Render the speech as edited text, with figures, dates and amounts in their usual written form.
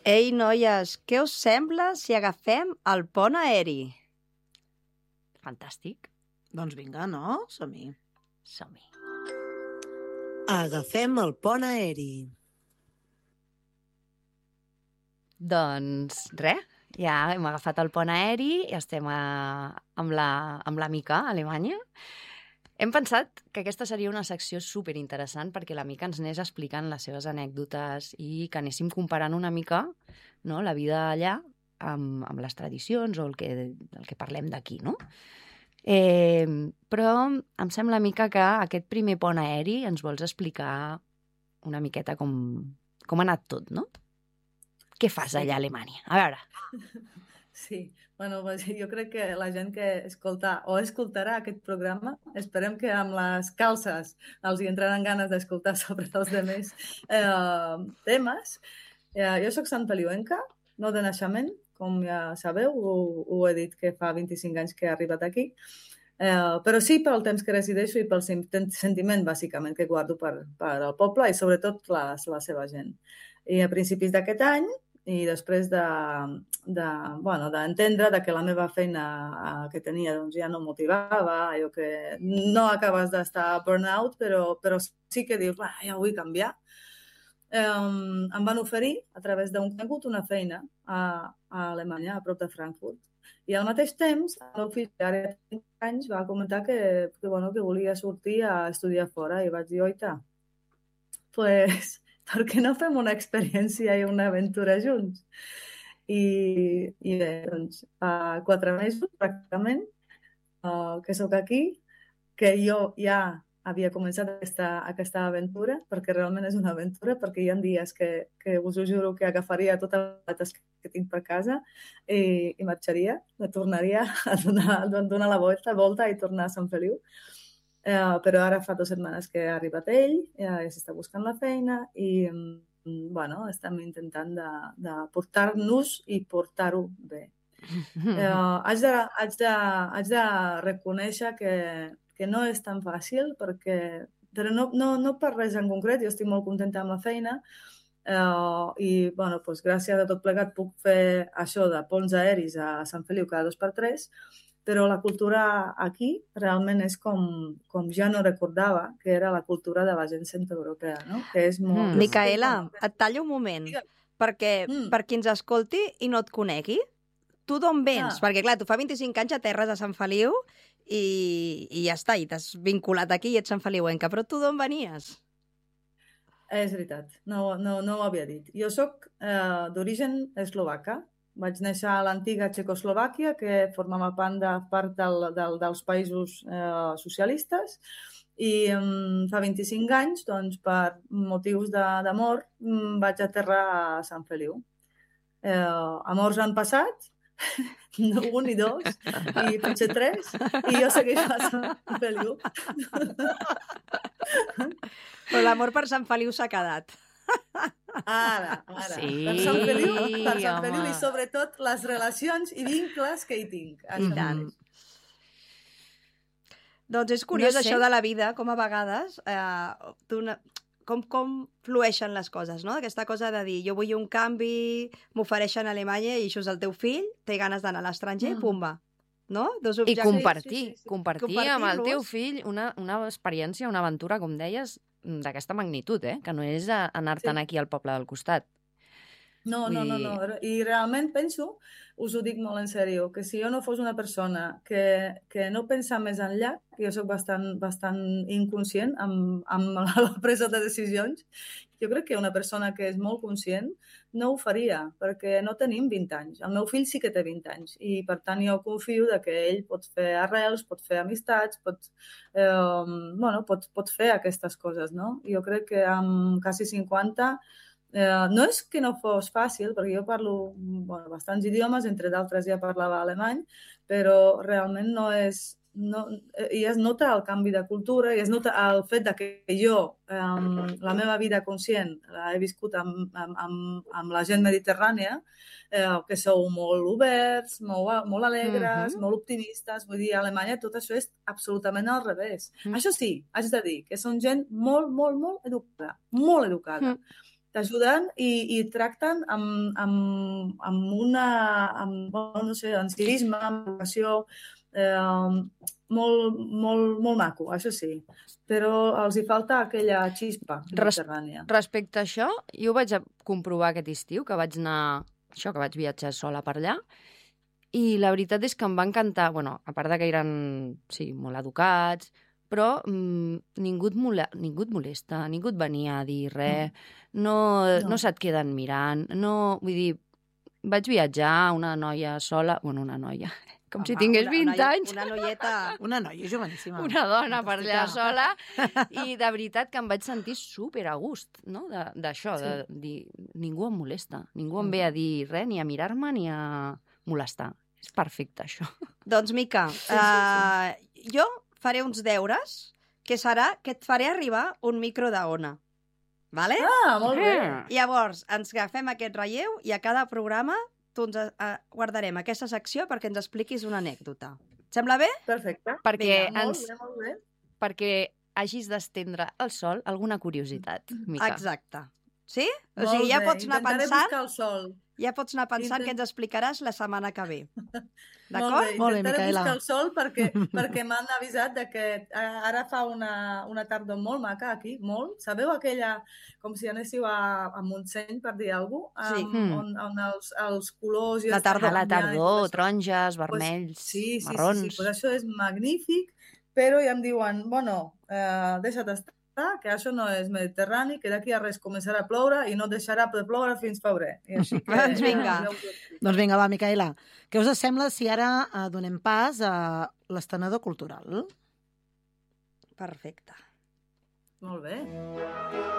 Ei, noies, què us sembla si agafem el pont aeri? Fantàstic. Doncs vinga, no? Som-hi. Som-hi. Agafem el pont aeri. Doncs res, ja hem agafat el pont aeri i estem amb la Mica, a Alemanya. Hem pensat que aquesta seria una secció superinteressant perquè la Mica ens anés explicant les seves anècdotes i que anéssim comparant una mica, no, la vida allà amb les tradicions o el que parlem d'aquí, no? Però em sembla, Mica, que aquest primer pont aeri ens vols explicar una miqueta com ha anat tot, no? Què fas allà a Alemanya? A veure. Sí, bueno, pues jo crec que la gent que escolta o escoltarà aquest programa, esperem que amb les calces els hi entraran ganes d'escoltar sobre els altres temes. Jo soc santfeliuenca, no de naixement, com ja sabeu, ho he dit que fa 25 anys que he arribat aquí, però sí pel temps que resideixo i pel sentiment, bàsicament, que guardo per al poble i sobretot la seva gent. I a principis d'aquest any, i després d'entendre que la meva feina que tenia doncs, ja no motivava, allò que no acabes d'estar burnout, però sí que dius, ja vull canviar. Em van oferir, a través d'un conegut, una feina a Alemanya, a prop de Frankfurt. I al mateix temps, el meu fill, que ara té 5 anys, va comentar que volia sortir a estudiar fora i vaig dir, oita, pues, per què no fem una experiència i una aventura junts? I bé, doncs, fa 4 mesos, pràcticament, que sóc aquí, que jo ja havia començat aquesta aventura, perquè realment és una aventura, perquè hi ha dies que us ho juro que agafaria totes les mates que tinc per casa i marxaria, me tornaria a donar la volta i tornar a Sant Feliu. Però ara fa 2 setmanes que ha arribat ell, ja s'està buscant la feina i estem intentant de portar-nos i portar-ho bé. Haig de reconèixer que no és tan fàcil, però no per res en concret, jo estic molt contenta amb la feina i gràcies a tot plegat puc fer això de ponts aeris a Sant Feliu cada 2 per 3, però la cultura aquí realment és com ja no recordava que era la cultura de la gent centroeuropea, no? Que és molt... Micaela, et tallo un moment, perquè per qui ens escolti i no et conegui, tu d'on vens? Perquè, clar, tu fa 25 anys aterres a Sant Feliu i ja està, i t'has vinculat aquí i ets santfeliuenca, però tu d'on venies? És veritat, no ho havia dit. Jo soc d'origen eslovaca. Vaig néixer a l'antiga Txecoslovàquia, que formava part dels països socialistes, i fa 25 anys, doncs, per motius d'amor, vaig aterrar a Sant Feliu. Amors han passat, no 1 ni 2, i potser 3, i jo segueixo a Sant Feliu. Però l'amor per Sant Feliu s'ha quedat. Ara. Sí, per Sant Feliu i sobretot les relacions i vincles que hi tinc. I tant. Doncs és curiós això de la vida, com a vegades com flueixen les coses, no? Aquesta cosa de dir, jo vull un canvi, m'ofereixen a Alemanya i això és el teu fill, té ganes d'anar a l'estranger, pumba. No? I compartir amb el teu fill una experiència, una aventura, com deies, d'aquesta magnitud, que no és anar-te'n aquí al poble del costat. No. I realment penso, us ho dic molt en sèrio, que si jo no fos una persona que no pensa més enllà, que jo soc bastant inconscient amb la presa de decisions, jo crec que una persona que és molt conscient no ho faria, perquè no tenim 20 anys. El meu fill sí que té 20 anys i, per tant, jo confio que ell pot fer arrels, pot fer amistats, pot fer aquestes coses, no? Jo crec que amb quasi 50 no és que no fos fàcil, perquè jo parlo bastants idiomes, entre d'altres ja parlava alemany, però realment i es nota el canvi de cultura i es nota el fet que jo, la meva vida conscient, he viscut amb la gent mediterrània, que sou molt oberts, molt alegres, molt optimistes. Vull dir, a Alemanya tot això és absolutament al revés. Això sí, haig de dir que són gent molt, molt, molt educada. Molt educada. t'ajuden i tracten amb no sé, amb civisme, amb vocació, molt maco, això sí. Però els hi falta aquella xispa mediterrània. Respecte a això, jo ho vaig comprovar aquest estiu, que vaig viatjar sola per allà, i la veritat és que em va encantar, bueno, a part de que eren, sí, molt educats, però ningú et molesta, ningú et venia a dir res, no se't queden mirant, no, vull dir, vaig viatjar, una noia sola, bueno, una noia, com si tingués 20 anys. Una noieta, una noia joveníssima. Una dona per allà sola, i de veritat que em vaig sentir super a gust, no?, d'això, de dir, ningú em molesta, ningú em ve a dir res, ni a mirar-me, ni a molestar. És perfecte, això. Doncs, Mica, jo faré uns deures, que serà que et faré arribar un micro d'Ona. Vale? Ah, molt bé. Llavors, ens agafem aquest relleu i a cada programa ens guardarem aquesta secció perquè ens expliquis una anècdota. Et sembla bé? Perfecte. Perquè molt bé. perquè hagis d'estendre al sol alguna curiositat, Mica. Exacte. Sí? O sigui, ja pots anar pensant... Intentaré buscar el sol. Ja pots anar pensant que ens explicaràs la setmana que ve. D'acord? Molt bé, Intentaré Micaela. buscar el sol perquè m'han avisat de que ara fa una tardor molt maca aquí, molt. Sabeu aquella, com si anéssiu a Montseny, per dir alguna cosa? Sí. On els colors... La tardor. A la tardor, taronges, vermells, marrons... Sí, pues això és magnífic, però ja em diuen, bueno, deixa't estar, que això no és mediterrani, que d'aquí a res començarà a ploure i no deixarà de ploure fins febrer. I així que... Doncs vinga. Doncs vinga, va, Micaela. Què us sembla si ara donem pas a l'estenedor cultural? Perfecte. Molt bé.